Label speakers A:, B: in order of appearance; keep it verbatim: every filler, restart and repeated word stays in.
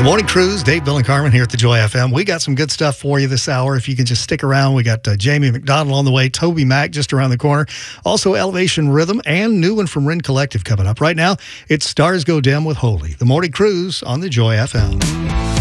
A: The Morning Cruise, Dave, Bill, and Carmen here at the Joy F M. We got some good stuff for you this hour. If you can just stick around, we got uh, Jamie McDonald on the way, Toby Mac just around the corner. Also, Elevation Rhythm and new one from Rin Collective coming up. Right now, it's Stars Go Dim with Holy. The Morning Cruise on the Joy F M.